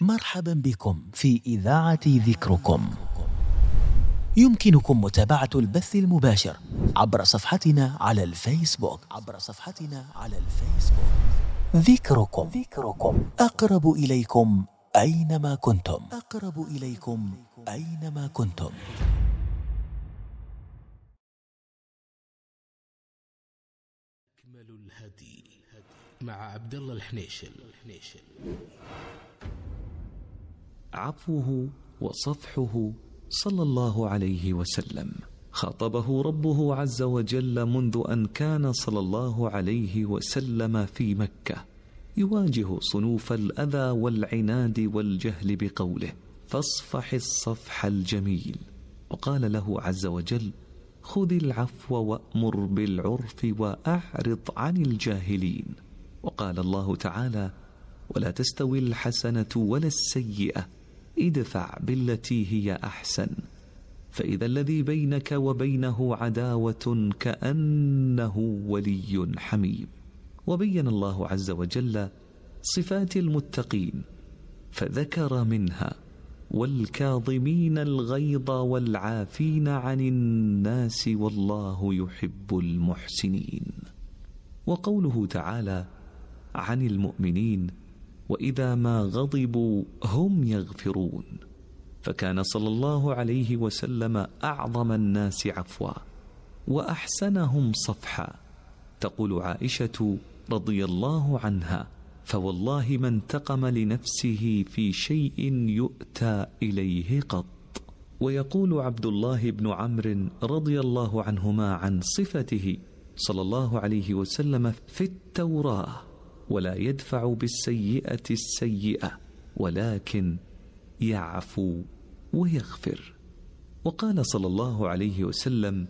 مرحبا بكم في إذاعة ذكركم. يمكنكم متابعة البث المباشر عبر صفحتنا على الفيسبوك. ذكركم أقرب إليكم أينما كنتم. أكمل الهدي مع عبد الله الحنيشل. عفوه وصفحه صلى الله عليه وسلم. خاطبه ربه عز وجل منذ أن كان صلى الله عليه وسلم في مكة يواجه صنوف الأذى والعناد والجهل بقوله: فاصفح الصفح الجميل. وقال له عز وجل: خذ العفو وأمر بالعرف وأعرض عن الجاهلين. وقال الله تعالى: ولا تستوي الحسنة ولا السيئة ادفع بالتي هي أحسن فإذا الذي بينك وبينه عداوة كأنه ولي حميم. وبين الله عز وجل صفات المتقين فذكر منها: والكاظمين الغيظ والعافين عن الناس والله يحب المحسنين. وقوله تعالى عن المؤمنين: وإذا ما غضبوا هم يغفرون. فكان صلى الله عليه وسلم أعظم الناس عفوا وأحسنهم صفحا. تقول عائشة رضي الله عنها: فوالله ما انتقم لنفسه في شيء يؤتى إليه قط. ويقول عبد الله بن عمرو رضي الله عنهما عن صفته صلى الله عليه وسلم في التوراة: ولا يدفع بالسيئة السيئة ولكن يعفو ويغفر. وقال صلى الله عليه وسلم: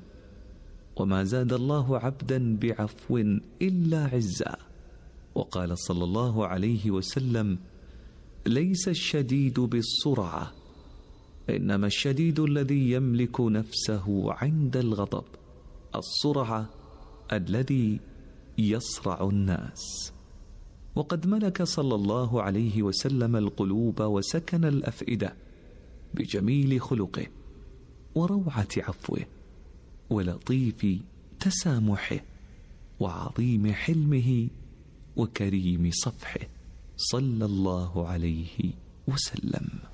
وما زاد الله عبدا بعفو إلا عزا. وقال صلى الله عليه وسلم: ليس الشديد بالسرعة إنما الشديد الذي يملك نفسه عند الغضب. السرعة الذي يصرع الناس. وقد ملك صلى الله عليه وسلم القلوب وسكن الأفئدة بجميل خلقه وروعة عفوه ولطيف تسامحه وعظيم حلمه وكريم صفحه صلى الله عليه وسلم.